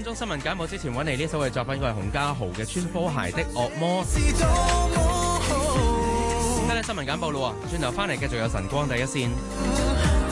分鐘新聞簡報之前揾嚟呢首嘅作品，佢係洪家豪嘅《穿波鞋的惡魔》。得咧新聞簡報咯，轉頭翻嚟繼續有晨光第一線。